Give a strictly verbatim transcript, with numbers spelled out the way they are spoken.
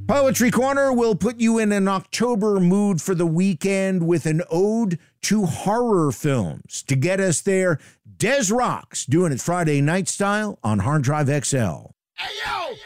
Poetry Corner will put you in an October mood for the weekend with an ode to horror films. To get us there, Des Rock's doing it Friday night style on Hard Drive X L. Hey, yo!